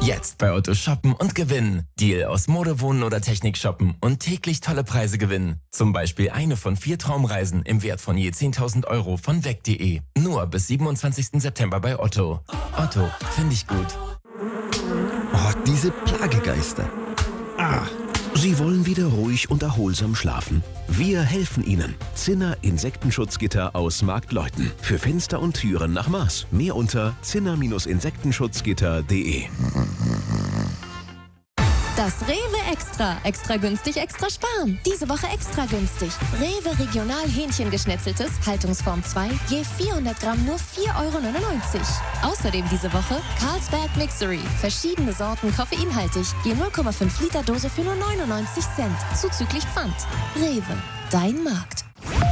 Jetzt bei Otto shoppen und gewinnen. Deal aus Mode, Wohnen oder Technik shoppen und täglich tolle Preise gewinnen. Zum Beispiel eine von 4 Traumreisen im Wert von je 10.000 € von weg.de. Nur bis 27. September bei Otto. Otto, finde ich gut. Oh, diese Plagegeister. Sie wollen wieder ruhig und erholsam schlafen? Wir helfen Ihnen. Zinner Insektenschutzgitter aus Marktleuten. Für Fenster und Türen nach Maß. Mehr unter zinner-insektenschutzgitter.de. Das Rewe Extra. Extra günstig, extra sparen. Diese Woche extra günstig. Rewe Regional Hähnchengeschnetzeltes, Haltungsform 2, je 400 Gramm nur 4,99 €. Außerdem diese Woche Carlsberg Mixery. Verschiedene Sorten koffeinhaltig. Je 0,5 Liter Dose für nur 99 Cent. Zuzüglich Pfand. Rewe. Dein Markt.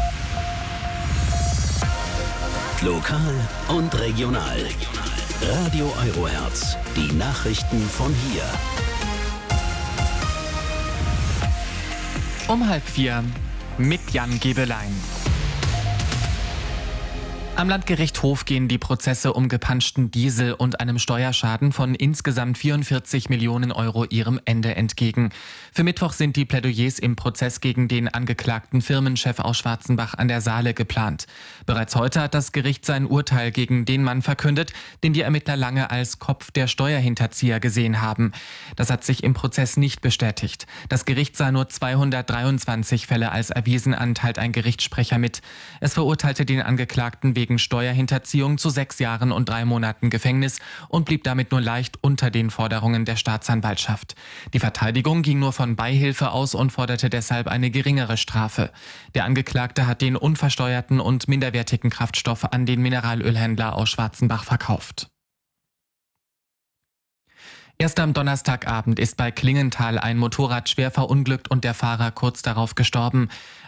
Lokal und regional. Radio Eurohertz. Die Nachrichten von hier. Um 3:30 mit Jan Gebelein. Am Landgericht Hof gehen die Prozesse um gepanschten Diesel und einem Steuerschaden von insgesamt 44 Millionen € ihrem Ende entgegen. Für Mittwoch sind die Plädoyers im Prozess gegen den angeklagten Firmenchef aus Schwarzenbach an der Saale geplant. Bereits heute hat das Gericht sein Urteil gegen den Mann verkündet, den die Ermittler lange als Kopf der Steuerhinterzieher gesehen haben. Das hat sich im Prozess nicht bestätigt. Das Gericht sah nur 223 Fälle als erwiesen an, teilt ein Gerichtssprecher mit. Es verurteilte den Angeklagten wegen Steuerhinterziehung zu 6 Jahren und 3 Monaten Gefängnis und blieb damit nur leicht unter den Forderungen der Staatsanwaltschaft. Die Verteidigung ging nur von Beihilfe aus und forderte deshalb eine geringere Strafe. Der Angeklagte hat den unversteuerten und minderwertigen Kraftstoff an den Mineralölhändler aus Schwarzenbach verkauft. Erst am Donnerstagabend ist bei Klingenthal ein Motorrad schwer verunglückt und der Fahrer kurz darauf gestorben.